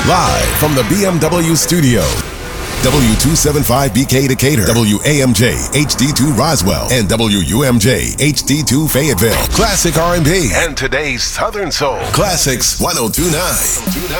Live from the BMW studio. W275BK Decatur, WAMJ HD2 Roswell, and WUMJ HD2 Fayetteville. Classic R&B and today's Southern Soul. Classics 1029.